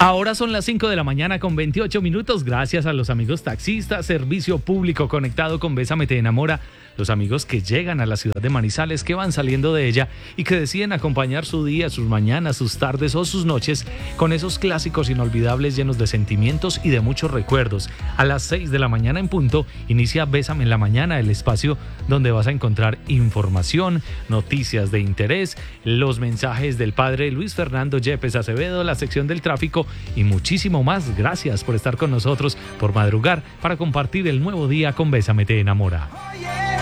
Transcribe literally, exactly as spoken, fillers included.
Ahora son las cinco de la mañana con veintiocho minutos. Gracias a los amigos taxistas, servicio público conectado con Bésame Te Enamora. Los amigos que llegan a la ciudad de Manizales, que van saliendo de ella y que deciden acompañar su día, sus mañanas, sus tardes o sus noches con esos clásicos inolvidables llenos de sentimientos y de muchos recuerdos. A las seis de la mañana en punto inicia Bésame en la Mañana, el espacio donde vas a encontrar información, noticias de interés, los mensajes del padre Luis Fernando Yepes Acevedo, la sección del tráfico y muchísimo más. Gracias por estar con nosotros, por madrugar para compartir el nuevo día con Bésame Te Enamora.